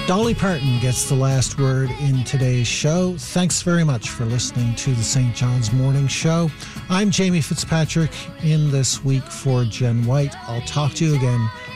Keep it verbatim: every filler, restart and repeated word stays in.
Dolly Parton gets the last word in today's show. Thanks very much for listening to the Saint John's Morning Show. I'm Jamie Fitzpatrick in this week for Jen White. I'll talk to you again